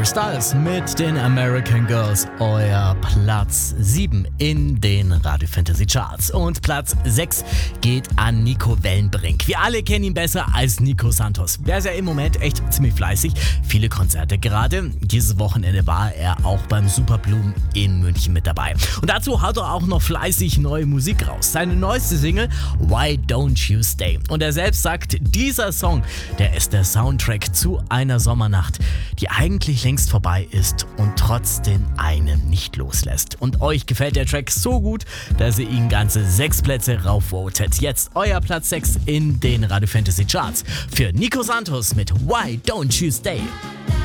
Styles mit den American Girls, euer Platz 7 in den Radio Fantasy Charts. Und Platz 6 geht an Nico Wellenbrink. Wir alle kennen ihn besser als Nico Santos. Der ist ja im Moment echt ziemlich fleißig. Viele Konzerte gerade. Dieses Wochenende war er auch beim Superblumen in München mit dabei. Und dazu haut er auch noch fleißig neue Musik raus. Seine neueste Single, Why Don't You Stay? Und er selbst sagt, dieser Song, der ist der Soundtrack zu einer Sommernacht, die eigentlich längst vorbei ist und trotzdem einen nicht loslässt. Und euch gefällt der Track so gut, dass ihr ihn ganze 6 Plätze raufvotet. Jetzt euer Platz 6 in den Radio Fantasy Charts für Nico Santos mit Why Don't You Stay?